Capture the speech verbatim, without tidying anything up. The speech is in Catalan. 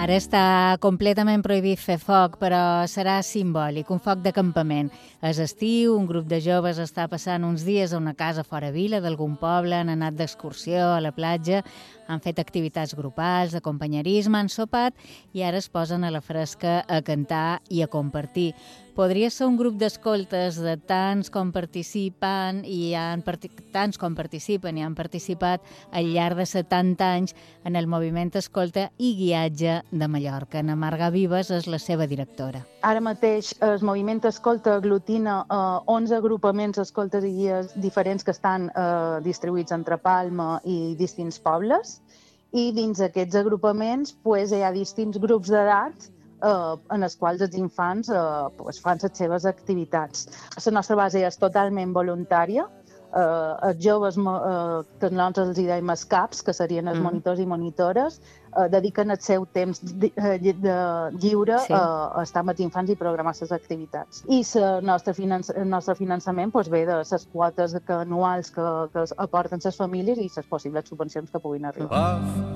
Ara està completament prohibit fer foc, però serà simbòlic, un foc de campament. És estiu, un grup de joves està passant uns dies a una casa fora vila d'algun poble, han anat d'excursió a la platja, han fet activitats grupals, de companyerisme, han sopat i ara es posen a la fresca a cantar i a compartir. Podria ser un grup d'escoltes de tants com participen i han tants com participen i han participat al llarg de setanta anys en el moviment Escolta i Guiatge de Mallorca. Ana Marga Vives és la seva directora. Ara mateix el moviment Escolta aglutina eh, onze agrupaments escoltes i guies diferents que estan eh, distribuïts entre Palma i distints pobles, i dins aquests agrupaments pues, hi ha distints grups d'edat eh, en els quals els infants eh, pues, fan les seves activitats. La nostra base és totalment voluntària. Uh, els joves, uh, que nosaltres els dèiem els caps, que serien els mm. monitors i monitores, uh, dediquen el seu temps de, de, de lliure sí. uh, a estar amb els infants i programar les activitats. I el nostre, finanç, el nostre finançament pues, ve de les quotes que, anuals que, que aporten les famílies i les possibles subvencions que puguin arribar.